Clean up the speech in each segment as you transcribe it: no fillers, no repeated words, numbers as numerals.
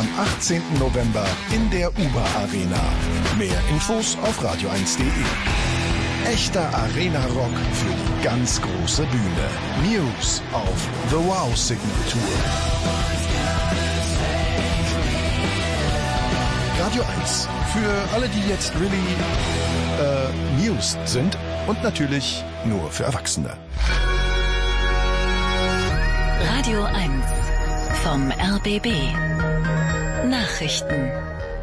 am 18. November in der Uber Arena. Mehr Infos auf radio1.de. Echter Arena-Rock für die ganz große Bühne. News auf The Wow Signal Tour. Radio 1. Für alle, die jetzt News sind und natürlich nur für Erwachsene. Radio 1 vom RBB. Nachrichten.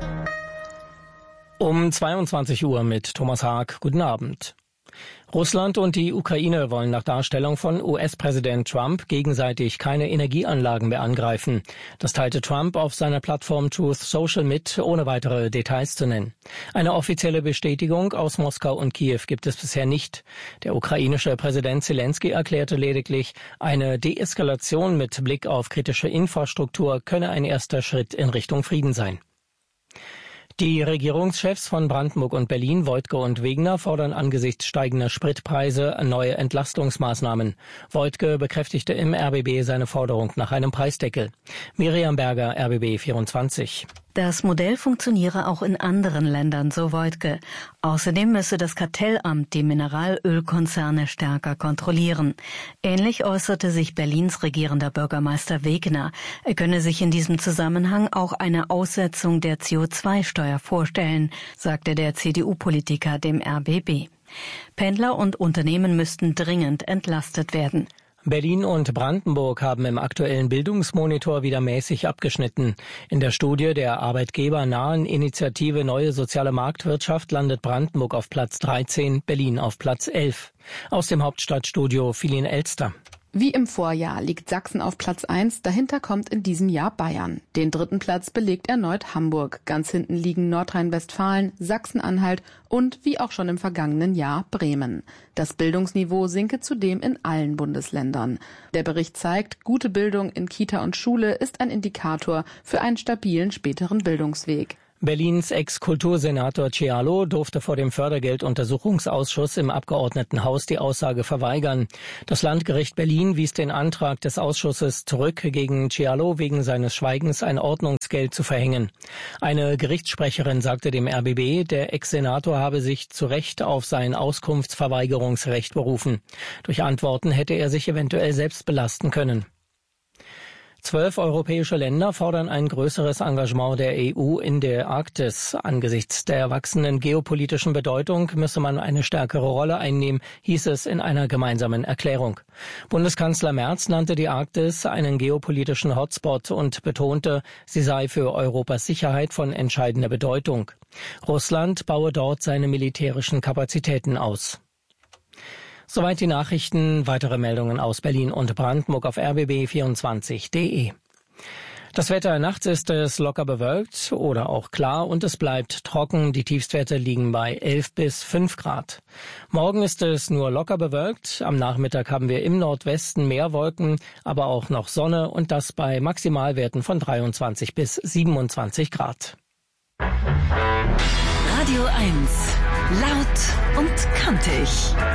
Um 22 Uhr mit Thomas Haag. Guten Abend. Russland und die Ukraine wollen nach Darstellung von US-Präsident Trump gegenseitig keine Energieanlagen mehr angreifen. Das teilte Trump auf seiner Plattform Truth Social mit, ohne weitere Details zu nennen. Eine offizielle Bestätigung aus Moskau und Kiew gibt es bisher nicht. Der ukrainische Präsident Zelensky erklärte lediglich, eine Deeskalation mit Blick auf kritische Infrastruktur könne ein erster Schritt in Richtung Frieden sein. Die Regierungschefs von Brandenburg und Berlin, Woidke und Wegner, fordern angesichts steigender Spritpreise neue Entlastungsmaßnahmen. Woidke bekräftigte im RBB seine Forderung nach einem Preisdeckel. Miriam Berger, RBB 24. Das Modell funktioniere auch in anderen Ländern, so Woidke. Außerdem müsse das Kartellamt die Mineralölkonzerne stärker kontrollieren. Ähnlich äußerte sich Berlins regierender Bürgermeister Wegner. Er könne sich in diesem Zusammenhang auch eine Aussetzung der CO2-Steuer vorstellen, sagte der CDU-Politiker dem RBB. Pendler und Unternehmen müssten dringend entlastet werden. Berlin und Brandenburg haben im aktuellen Bildungsmonitor wieder mäßig abgeschnitten. In der Studie der arbeitgebernahen Initiative Neue Soziale Marktwirtschaft landet Brandenburg auf Platz 13, Berlin auf Platz 11. Aus dem Hauptstadtstudio Philin Elster. Wie im Vorjahr liegt Sachsen auf Platz 1, dahinter kommt in diesem Jahr Bayern. Den 3. Platz belegt erneut Hamburg. Ganz hinten liegen Nordrhein-Westfalen, Sachsen-Anhalt und, wie auch schon im vergangenen Jahr, Bremen. Das Bildungsniveau sinke zudem in allen Bundesländern. Der Bericht zeigt, gute Bildung in Kita und Schule ist ein Indikator für einen stabilen späteren Bildungsweg. Berlins Ex-Kultursenator Cialo durfte vor dem Fördergelduntersuchungsausschuss im Abgeordnetenhaus die Aussage verweigern. Das Landgericht Berlin wies den Antrag des Ausschusses zurück, gegen Cialo wegen seines Schweigens ein Ordnungsgeld zu verhängen. Eine Gerichtssprecherin sagte dem RBB, der Ex-Senator habe sich zu Recht auf sein Auskunftsverweigerungsrecht berufen. Durch Antworten hätte er sich eventuell selbst belasten können. 12 europäische Länder fordern ein größeres Engagement der EU in der Arktis. Angesichts der wachsenden geopolitischen Bedeutung müsse man eine stärkere Rolle einnehmen, hieß es in einer gemeinsamen Erklärung. Bundeskanzler Merz nannte die Arktis einen geopolitischen Hotspot und betonte, sie sei für Europas Sicherheit von entscheidender Bedeutung. Russland baue dort seine militärischen Kapazitäten aus. Soweit die Nachrichten. Weitere Meldungen aus Berlin und Brandenburg auf rbb24.de. Das Wetter: nachts ist es locker bewölkt oder auch klar und es bleibt trocken. Die Tiefstwerte liegen bei 11 bis 5 Grad. Morgen ist es nur locker bewölkt. Am Nachmittag haben wir im Nordwesten mehr Wolken, aber auch noch Sonne und das bei Maximalwerten von 23 bis 27 Grad. Radio 1. Laut und kantig.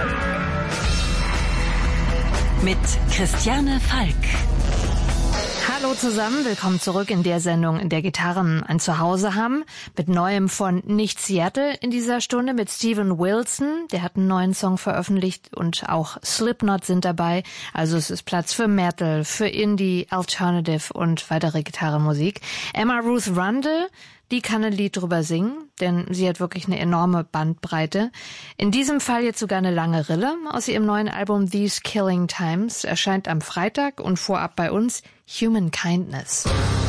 Mit Christiane Falk. Hallo zusammen, willkommen zurück in der Sendung, in der Gitarren ein Zuhause haben. Mit Neuem von Nicht Seattle in dieser Stunde mit Steven Wilson. Der hat einen neuen Song veröffentlicht und auch Slipknot sind dabei. Also es ist Platz für Metal, für Indie, Alternative und weitere Gitarrenmusik. Emma Ruth Rundle, die kann ein Lied drüber singen, denn sie hat wirklich eine enorme Bandbreite. In diesem Fall jetzt sogar eine lange Rille aus ihrem neuen Album These Killing Times. Erscheint am Freitag und vorab bei uns Human Kindness.